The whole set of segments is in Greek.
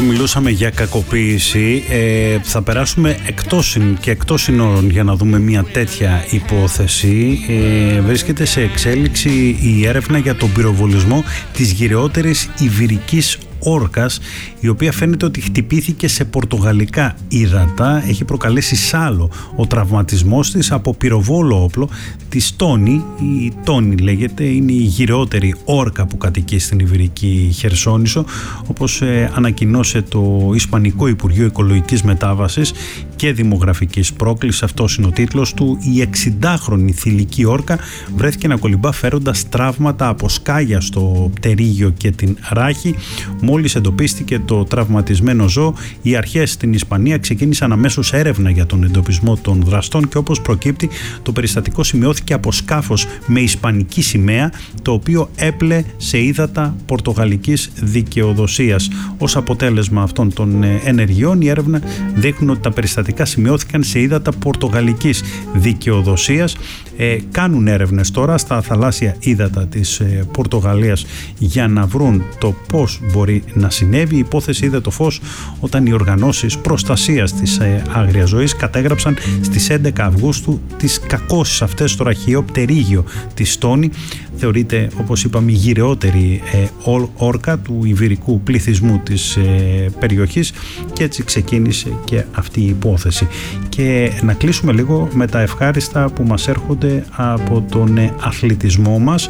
επειδή μιλούσαμε για κακοποίηση, θα περάσουμε εκτός συνόρων για να δούμε μια τέτοια υπόθεση. Βρίσκεται σε εξέλιξη η έρευνα για τον πυροβολισμό της γυρεότερης ιβηρικής όρκας, η οποία φαίνεται ότι χτυπήθηκε σε πορτογαλικά ύδατα. Έχει προκαλέσει σάλο ο τραυματισμός της από πυροβόλο όπλο της Τόνι. Η Τόνι λέγεται, είναι η γυρεότερη όρκα που κατοικεί στην Ιβηρική Χερσόνησο, όπως ανακοινώσε το Ισπανικό Υπουργείο Οικολογικής Μετάβασης και Δημογραφικής Πρόκλησης. Αυτός είναι ο τίτλος του. Η 60χρονη θηλυκή όρκα βρέθηκε να κολυμπά φέροντας τραύματα από σκάγια στο πτερίγιο και την ράχη. Μόλις εντοπίστηκε το τραυματισμένο ζώο, οι αρχές στην Ισπανία ξεκίνησαν αμέσως έρευνα για τον εντοπισμό των δραστών και όπως προκύπτει, το περιστατικό σημειώθηκε από σκάφος με ισπανική σημαία, το οποίο έπλε σε ύδατα πορτογαλικής δικαιοδοσίας. Ως αποτέλεσμα αυτών των ενεργειών, η έρευνα δείχνει ότι τα περιστατικά σημειώθηκαν σε ύδατα πορτογαλικής δικαιοδοσίας. Κάνουν έρευνες τώρα στα θαλάσσια ύδατα της Πορτογαλίας για να βρουν το πώς μπορεί να συνέβη. Η υπόθεση είδε το φως όταν οι οργανώσεις προστασίας της άγριας ζωής κατέγραψαν στις 11 Αυγούστου τις κακώσεις αυτές στο ραχιαίο πτερίγιο της Τόνι. Θεωρείται, όπως είπαμε, η γυρεότερη όρκα του ιβηρικού πληθυσμού της περιοχής και έτσι ξεκίνησε και αυτή η υπόθεση. Και να κλείσουμε λίγο με τα ευχάριστα που μας έρχονται από τον αθλητισμό μας.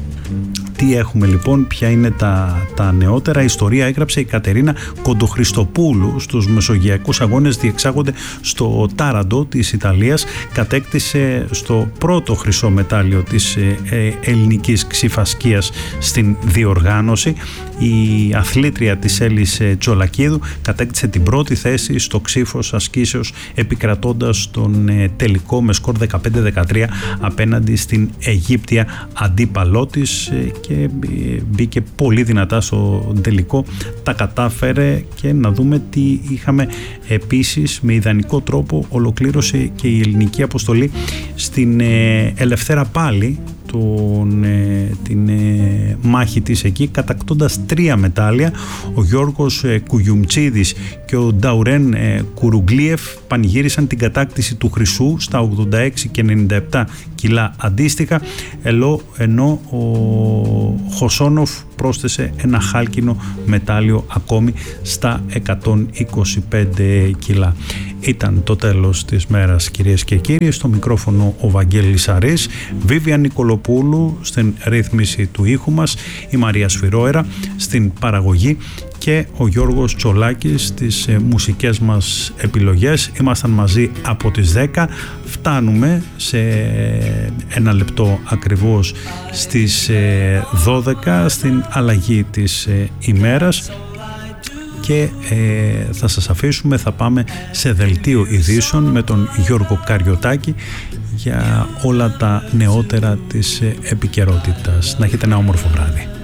Τι έχουμε λοιπόν, ποια είναι τα νεότερα. Η ιστορία έγραψε η Κατερίνα Κοντοχριστοπούλου στους Μεσογειακούς Αγώνες, διεξάγονται στο Τάραντο της Ιταλίας. Κατέκτησε στο πρώτο χρυσό μετάλλιο της ελληνικής ξιφασκίας στην διοργάνωση. Η αθλήτρια της Έλλης Τσολακίδου κατέκτησε την πρώτη θέση στο ξύφος ασκήσεως, επικρατώντας τον τελικό με σκορ 15-13 απέναντι στην Αιγύπτια αντίπαλό της και μπήκε πολύ δυνατά στο τελικό. Τα κατάφερε και να δούμε τι είχαμε επίσης. Με ιδανικό τρόπο ολοκλήρωσε και η ελληνική αποστολή στην Ελευθέρα Πάλη την μάχη της εκεί, κατακτώντας 3 μετάλλια. Ο Γιώργος Κουγιουμτσίδης και ο Νταουρέν Κουρουγκλίεφ πανηγύρισαν την κατάκτηση του χρυσού στα 86 και 97 κιλά αντίστοιχα, ενώ ο Χωσόνοφ πρόσθεσε ένα χάλκινο μετάλλιο ακόμη στα 125 κιλά. Ήταν το τέλος της μέρας, κυρίες και κύριοι. Στο μικρόφωνο ο Βαγγέλης Αρής, Βίβια Νικολοπούλου στην ρύθμιση του ήχου μας, η Μαρία Σφυρόερα στην παραγωγή και ο Γιώργος Τσολάκης στις μουσικές μας επιλογές. Ήμασταν μαζί από τις 10, φτάνουμε σε 1 λεπτό ακριβώς στις 12 στην αλλαγή της ημέρας και θα σας αφήσουμε, θα πάμε σε δελτίο ειδήσεων με τον Γιώργο Καριωτάκη για όλα τα νεότερα της επικαιρότητας. Να έχετε ένα όμορφο βράδυ.